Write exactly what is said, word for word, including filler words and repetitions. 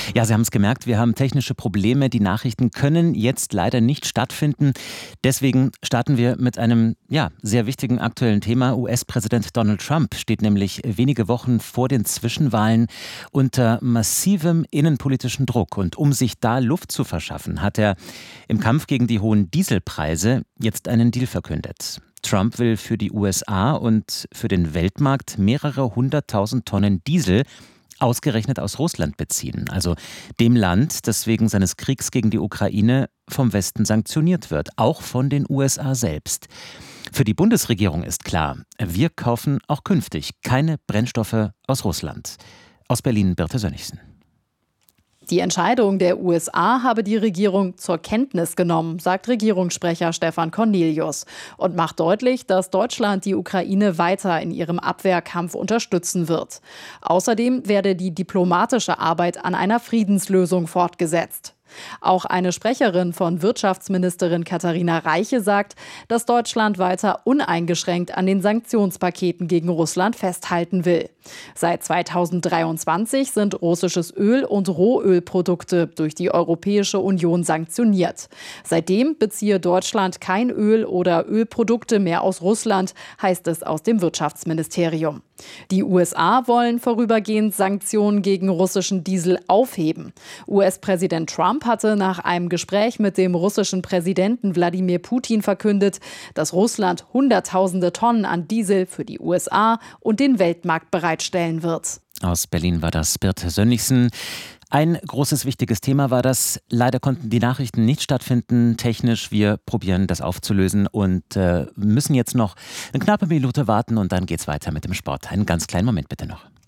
Ja, Sie haben es gemerkt, wir haben technische Probleme. Die Nachrichten können jetzt leider nicht stattfinden. Deswegen starten wir mit einem ja, sehr wichtigen aktuellen Thema. U S-Präsident Donald Trump steht nämlich wenige Wochen vor den Zwischenwahlen unter massivem innenpolitischen Druck. Und um sich da Luft zu verschaffen, hat er im Kampf gegen die hohen Dieselpreise jetzt einen Deal verkündet. Trump will für die U S A und für den Weltmarkt mehrere hunderttausend Tonnen Diesel ausgerechnet aus Russland beziehen, also dem Land, das wegen seines Kriegs gegen die Ukraine vom Westen sanktioniert wird, auch von den U S A selbst. Für die Bundesregierung ist klar, wir kaufen auch künftig keine Brennstoffe aus Russland. Aus Berlin Birte Sönnigsen. Die Entscheidung der U S A habe die Regierung zur Kenntnis genommen, sagt Regierungssprecher Stefan Cornelius und macht deutlich, dass Deutschland die Ukraine weiter in ihrem Abwehrkampf unterstützen wird. Außerdem werde die diplomatische Arbeit an einer Friedenslösung fortgesetzt. Auch eine Sprecherin von Wirtschaftsministerin Katharina Reiche sagt, dass Deutschland weiter uneingeschränkt an den Sanktionspaketen gegen Russland festhalten will. Seit zweitausenddreiundzwanzig sind russisches Öl und Rohölprodukte durch die Europäische Union sanktioniert. Seitdem beziehe Deutschland kein Öl oder Ölprodukte mehr aus Russland, heißt es aus dem Wirtschaftsministerium. Die U S A wollen vorübergehend Sanktionen gegen russischen Diesel aufheben. U S-Präsident Trump hatte nach einem Gespräch mit dem russischen Präsidenten Wladimir Putin verkündet, dass Russland Hunderttausende Tonnen an Diesel für die U S A und den Weltmarkt bereitstellen wird. Aus Berlin war das Birte Sönnigsen. Ein großes, wichtiges Thema war das. Leider konnten die Nachrichten nicht stattfinden, technisch. Wir probieren das aufzulösen und äh, müssen jetzt noch eine knappe Minute warten und dann geht's weiter mit dem Sport. Einen ganz kleinen Moment bitte noch.